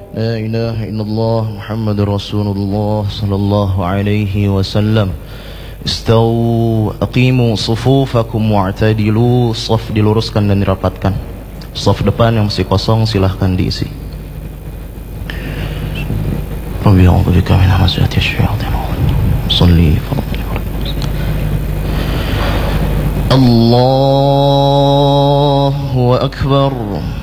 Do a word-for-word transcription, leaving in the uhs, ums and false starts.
لا إله إلا الله محمد رسول الله صلى الله عليه وسلم استووا أقيموا صفوفكم واعتدلوا. Saf diluruskan dan dirapatkan. Saf depan yang masih kosong silahkan diisi. Rabbi a'udzu bika min hamazati asy-syayatin. Shalli Allahu akbar.